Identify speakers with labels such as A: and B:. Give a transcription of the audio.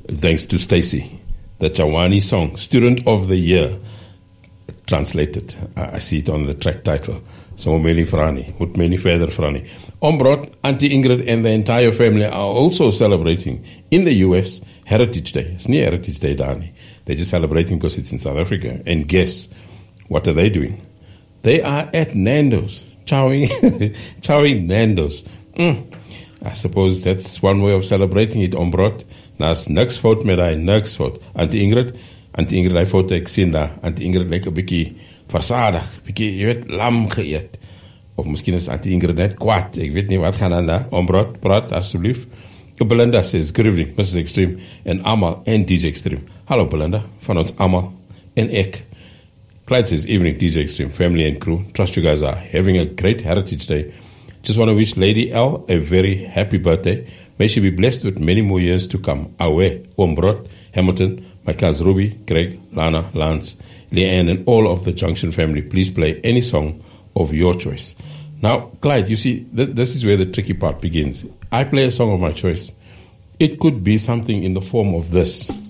A: thanks to Stacy. The Chawani song, Student of the Year, translated. I see it on the track title. Somomeli Frani, Mutmeni Feather Frani. Ombrot, Auntie Ingrid and the entire family are also celebrating in the US Heritage Day. It's near Heritage Day, Dani. They're just celebrating because it's in South Africa. And guess, what are they doing? They are at Nando's, chowing Nando's. I suppose that's one way of celebrating it, Ombrot. Na's niks fout met hy, niks fout. Auntie Ingrid, hy fout ek sien daar. Auntie Ingrid lyk 'n bietjie versadig, bietjie, jy weet, lam geëet. Of miskien is Auntie Ingrid net kwaad. Ek weet nie wat gaan aan daar. Ombrot, praat asseblief. Belinda says, good evening, Mrs. Extreme, en Amal en DJ Extreme. Hallo Belinda, van ons Amal en ek. Clyde says, evening DJ Extreme, family and crew. Trust you guys are having a great Heritage Day. Just want to wish Lady L a very happy birthday. May she be blessed with many more years to come. Awe, Ombrot, Hamilton, my cousins Ruby, Greg, Lana, Lance, Leanne, and all of the Junction family. Please play any song of your choice. Now, Clyde, you see, this is where the tricky part begins. I play a song of my choice. It could be something in the form of this.